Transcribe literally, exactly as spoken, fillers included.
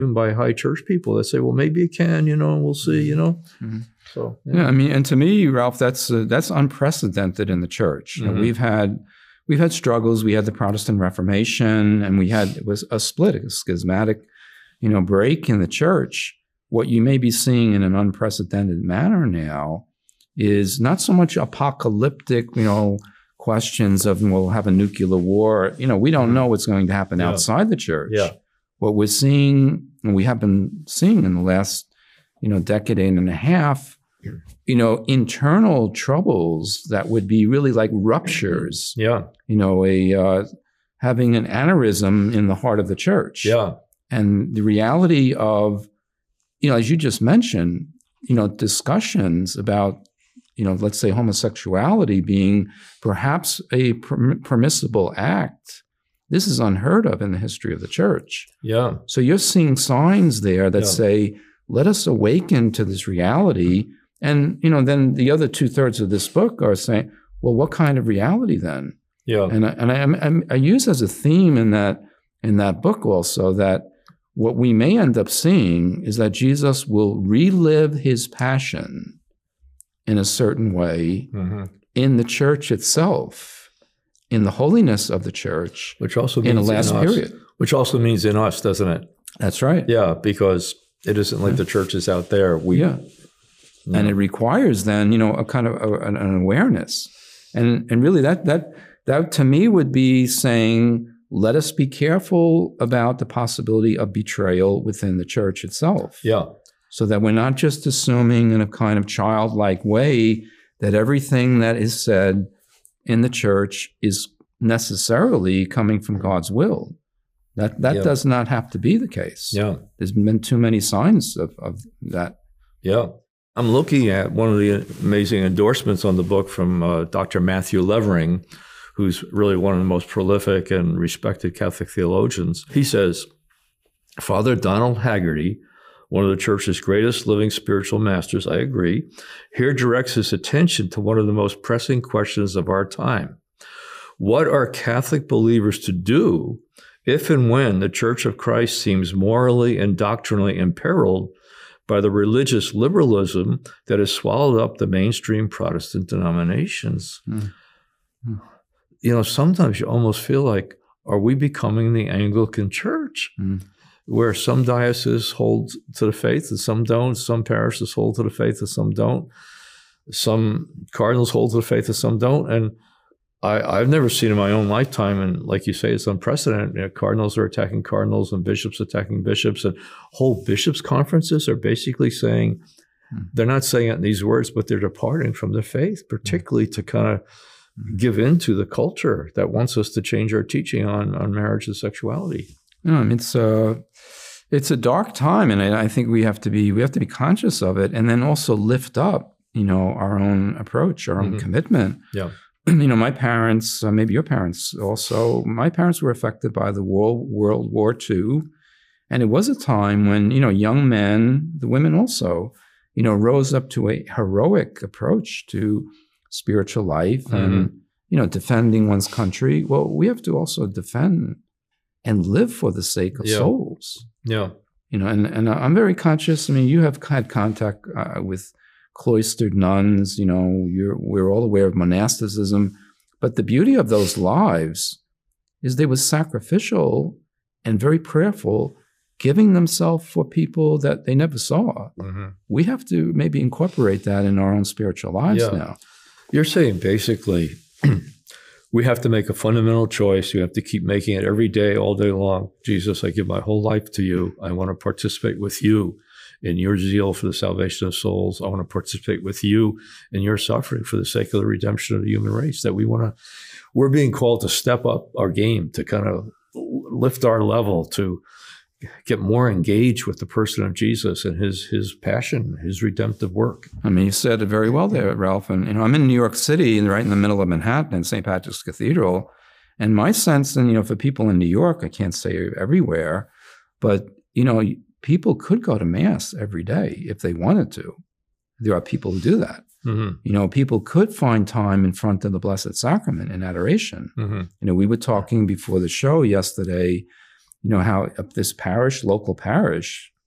even by high church people that say, well, maybe it can, you know, we'll see, you know. Mm-hmm. So yeah. yeah, I mean, and to me, Ralph, that's uh, that's unprecedented in the church. Mm-hmm. You know, we've had we've had struggles. We had the Protestant Reformation, and we had it was a split, a schismatic, you know, break in the church. What you may be seeing in an unprecedented manner now is not so much apocalyptic, you know, questions of we'll have a nuclear war. You know, we don't know what's going to happen yeah. outside the church. Yeah. What we're seeing, and we have been seeing in the last, you know, decade and a half, you know, internal troubles that would be really like ruptures. Yeah. You know, a uh, having an aneurysm in the heart of the church. Yeah. And the reality of, you know, as you just mentioned, you know, discussions about, you know, let's say homosexuality being perhaps a per- permissible act. This is unheard of in the history of the church. Yeah. So you're seeing signs there that yeah. say, let us awaken to this reality. And, you know, then the other two thirds of this book are saying, well, what kind of reality then? Yeah. And I, and I, I, I use as a theme in that in that book also that what we may end up seeing is that Jesus will relive his passion in a certain way mm-hmm. in the church itself, in the holiness of the church, which also means in the last in us, period. Which also means in us, doesn't it? That's right. Yeah, because it isn't like yeah. the churches out there. We, yeah. You know. And it requires then, you know, a kind of a, an, an awareness. And and really that that that to me would be saying, let us be careful about the possibility of betrayal within the church itself. Yeah. So that we're not just assuming in a kind of childlike way that everything that is said in the church is necessarily coming from God's will. That that yeah. does not have to be the case. Yeah. There's been too many signs of, of that. Yeah. I'm looking at one of the amazing endorsements on the book from uh, Doctor Matthew Levering, who's really one of the most prolific and respected Catholic theologians. He says, Father Donald Haggerty, one of the church's greatest living spiritual masters, I agree, here directs his attention to one of the most pressing questions of our time. What are Catholic believers to do if and when the Church of Christ seems morally and doctrinally imperiled by the religious liberalism that has swallowed up the mainstream Protestant denominations? Mm. Mm. You know, sometimes you almost feel like, are we becoming the Anglican Church? Mm. Where some dioceses hold to the faith and some don't, some parishes hold to the faith and some don't, some cardinals hold to the faith and some don't. And I, I've never seen in my own lifetime, and like you say, it's unprecedented. You know, cardinals are attacking cardinals and bishops attacking bishops, and whole bishops' conferences are basically saying, hmm. they're not saying it in these words, but they're departing from the faith, particularly hmm. to kind of hmm. give in to the culture that wants us to change our teaching on, on marriage and sexuality. No, it's a it's a dark time, and I think we have to be we have to be conscious of it, and then also lift up, you know, our own approach, our own mm-hmm. commitment. Yeah, you know, my parents, uh, maybe your parents also. My parents were affected by the World World War Two, and it was a time when, you know, young men, the women also, you know, rose up to a heroic approach to spiritual life mm-hmm. and, you know, defending one's country. Well, we have to also defend and live for the sake of yeah. souls. Yeah. You know, and, and I'm very conscious. I mean, you have had contact uh, with cloistered nuns, you know, you're, we're all aware of monasticism. But the beauty of those lives is they were sacrificial and very prayerful, giving themselves for people that they never saw. Mm-hmm. We have to maybe incorporate that in our own spiritual lives yeah. now. You're saying basically we have to make a fundamental choice. We have to keep making it every day, all day long. Jesus, I give my whole life to you. I want to participate with you in your zeal for the salvation of souls. I want to participate with you in your suffering for the sake of the redemption of the human race. That we want to, we're being called to step up our game, to kind of lift our level, to get more engaged with the person of Jesus and his his passion, his redemptive work. I mean, you said it very well there, Ralph. And, you know, I'm in New York City, and right in the middle of Manhattan in Saint Patrick's Cathedral. And my sense, and, you know, for people in New York, I can't say everywhere, but, you know, people could go to Mass every day if they wanted to. There are people who do that. Mm-hmm. You know, people could find time in front of the Blessed Sacrament in adoration. Mm-hmm. You know, we were talking before the show yesterday you know, how this parish, local parish,